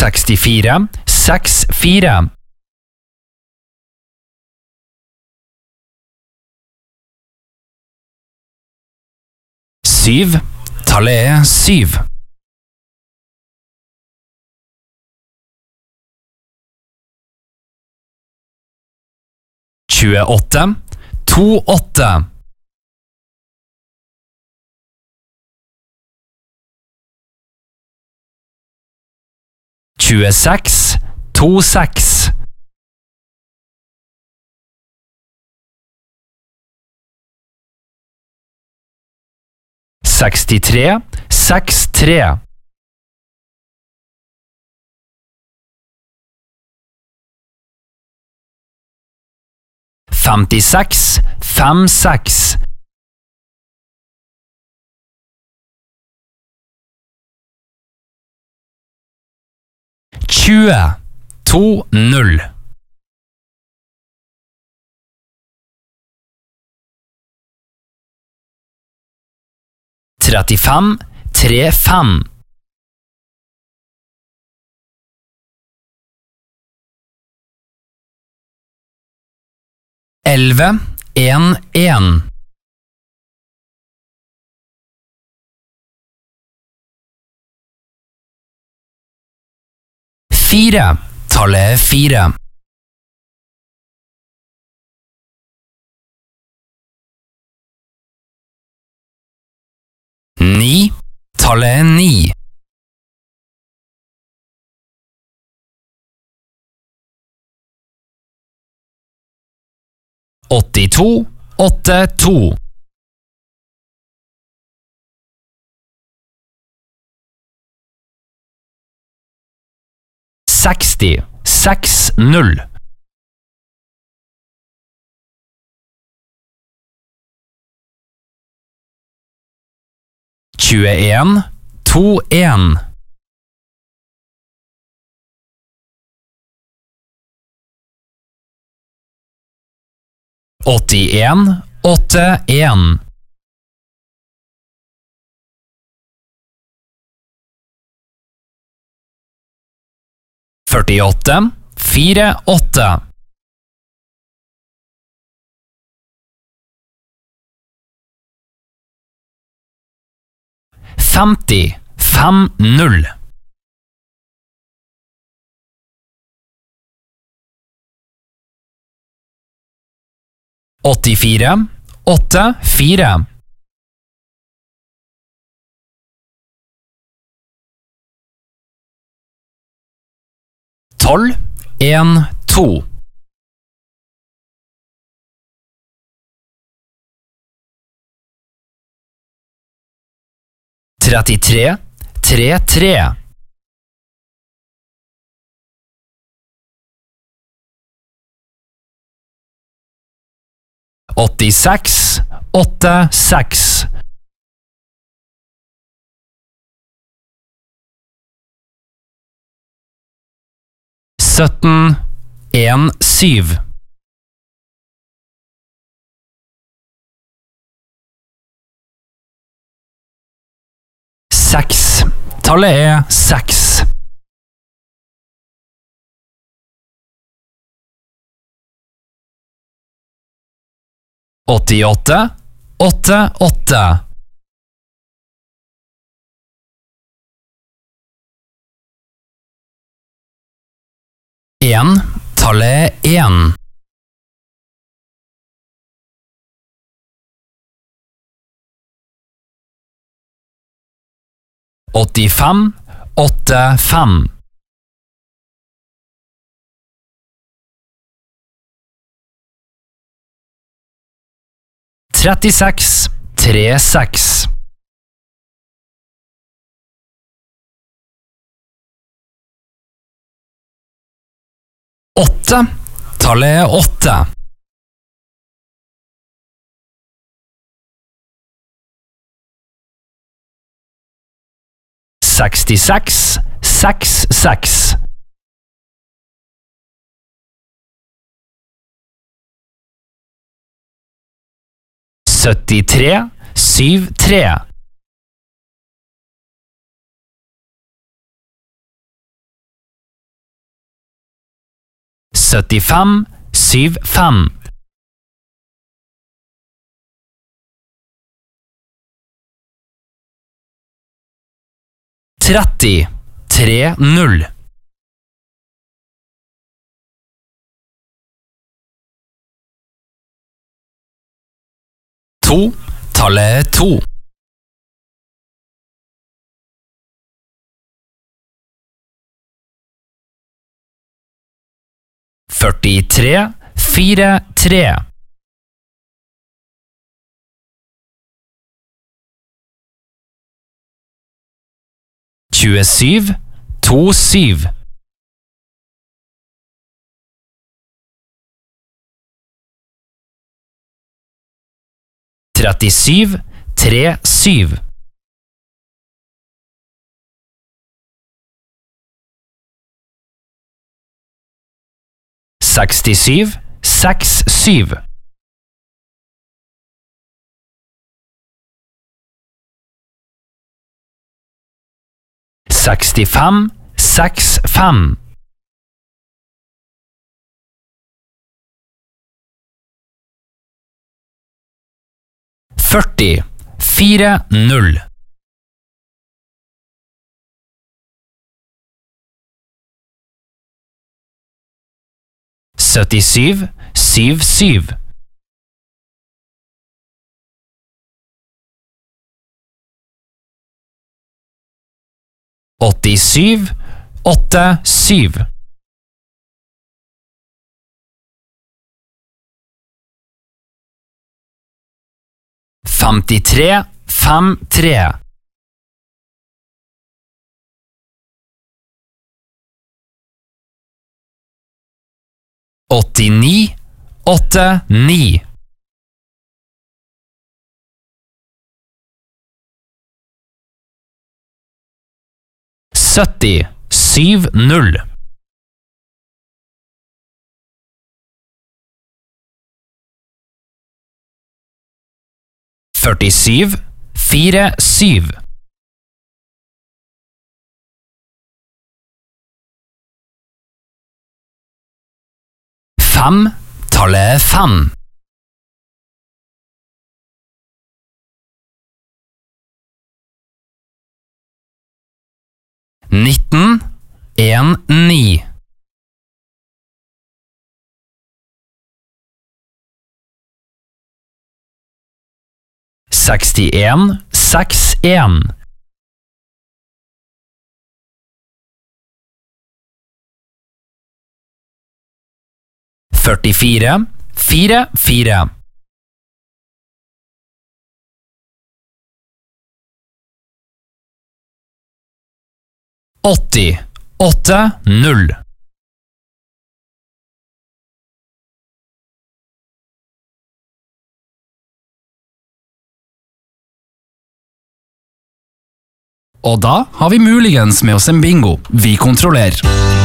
64, 64. 7. Tallet er 7. 28, 28. 26, 26. 63, 63. 56, 56. 20, 20. 35, 35. 11, 11. 4, tallet er 4. 9, tallet er 9. 82, 82. 60, 60. 21, 21. 81, 81. 48, 48. 50, 50. 84, 84. 12, 1, 2. 33, 33. 86, 86. 17, 1, 7. 6, tallet er 6. 88, 88. 1, tallet er 1. 85, 85. 36, 36. 8, tallet er 8. 66, 66. 73, 73. 75 75 30 30 2 tallet 2 43 43 27 27 37 37 67 67 65 65 40 40 77 77 87 87 53 53 89 89 70 70 47 47 5 tallet 5 19 1 9 61 61 44 44 80 80 Og da har vi muligens med oss en bingo. Vi kontrollerer.